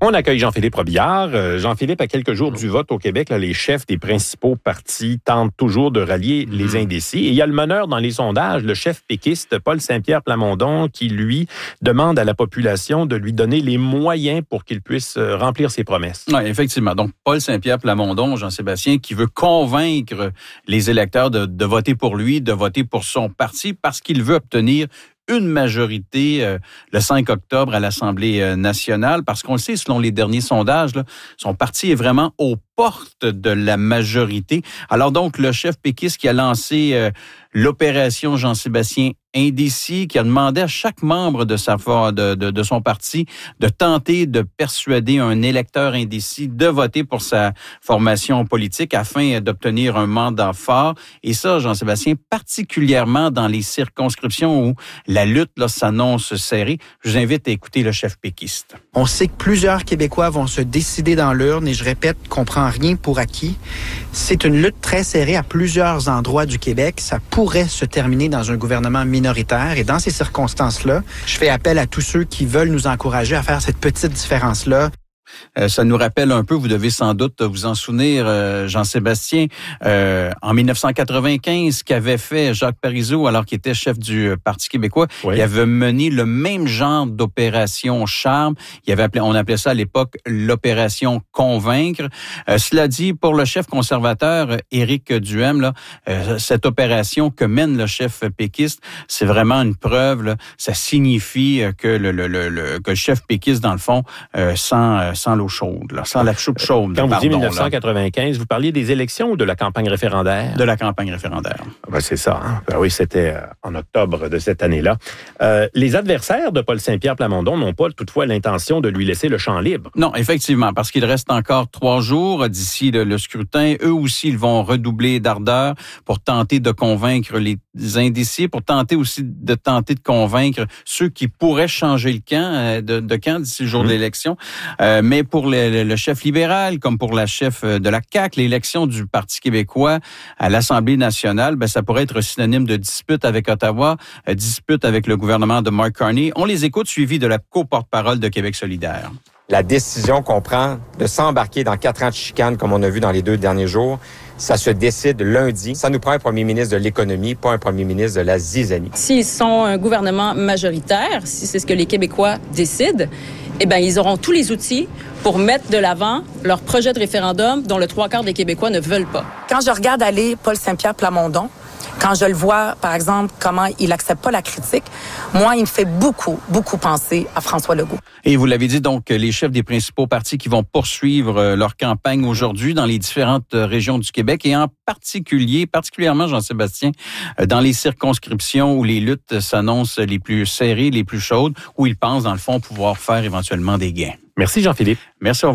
On accueille Jean-Philippe Robillard. Jean-Philippe, à quelques jours du vote au Québec, là, les chefs des principaux partis tentent toujours de rallier les indécis. Et il y a le meneur dans les sondages, le chef péquiste Paul Saint-Pierre Plamondon, qui, lui, demande à la population de lui donner les moyens pour qu'il puisse remplir ses promesses. Oui, effectivement. Donc, Paul Saint-Pierre Plamondon, Jean-Sébastien, qui veut convaincre les électeurs de voter pour lui, de voter pour son parti, parce qu'il veut obtenir une majorité le 5 octobre à l'Assemblée nationale, parce qu'on le sait, selon les derniers sondages, là, son parti est vraiment aux portes de la majorité. Alors donc, le chef péquiste qui a lancé l'opération Jean-Sébastien indécis, qui a demandé à chaque membre de son parti de tenter de persuader un électeur indécis de voter pour sa formation politique afin d'obtenir un mandat fort. Et ça, Jean-Sébastien, particulièrement dans les circonscriptions où la lutte là, s'annonce serrée. Je vous invite à écouter le chef péquiste. On sait que plusieurs Québécois vont se décider dans l'urne et je répète qu'on prend rien pour acquis. C'est une lutte très serrée à plusieurs endroits du Québec. Ça pourrait se terminer dans un gouvernement minoritaire et dans ces circonstances-là, je fais appel à tous ceux qui veulent nous encourager à faire cette petite différence-là. Ça nous rappelle un peu, vous devez sans doute vous en souvenir, Jean-Sébastien, en 1995, qu'avait fait Jacques Parizeau alors qu'il était chef du Parti québécois. Oui. Il avait mené le même genre d'opération charme. On appelait ça à l'époque l'opération convaincre. Cela dit, pour le chef conservateur Éric Duhem, là, cette opération que mène le chef péquiste, c'est vraiment une preuve. Là, ça signifie que le chef péquiste, dans le fond, sans l'eau chaude, là, sans la soupe chaude. Quand vous dites 1995, vous parliez des élections ou de la campagne référendaire? De la campagne référendaire. Ben c'est ça. Hein? Ben oui, c'était en octobre de cette année-là. Les adversaires de Paul Saint-Pierre Plamondon n'ont pas toutefois l'intention de lui laisser le champ libre. Non, effectivement, parce qu'il reste encore 3 jours d'ici le scrutin. Eux aussi, ils vont redoubler d'ardeur pour tenter de convaincre les indécis, pour tenter aussi de convaincre ceux qui pourraient changer le camp de camp d'ici le jour de l'élection. Mais pour le chef libéral, comme pour la chef de la CAQ, l'élection du Parti québécois à l'Assemblée nationale, ben ça pourrait être synonyme de dispute avec Ottawa, dispute avec le gouvernement de Mark Carney. On les écoute, suivi de la co-porte-parole de Québec solidaire. La décision qu'on prend de s'embarquer dans 4 ans de chicane, comme on a vu dans les 2 derniers jours, ça se décide lundi. Ça nous prend un premier ministre de l'économie, pas un premier ministre de la zizanie. S'ils sont un gouvernement majoritaire, si c'est ce que les Québécois décident, eh bien, ils auront tous les outils pour mettre de l'avant leur projet de référendum dont le 3/4 des Québécois ne veulent pas. Quand je regarde aller Paul Saint-Pierre Plamondon, quand je le vois, par exemple, comment il accepte pas la critique, moi, il me fait beaucoup penser à François Legault. Et vous l'avez dit, donc, les chefs des principaux partis qui vont poursuivre leur campagne aujourd'hui dans les différentes régions du Québec et en particulièrement, Jean-Sébastien, dans les circonscriptions où les luttes s'annoncent les plus serrées, les plus chaudes, où ils pensent, dans le fond, pouvoir faire éventuellement des gains. Merci, Jean-Philippe. Merci, au revoir.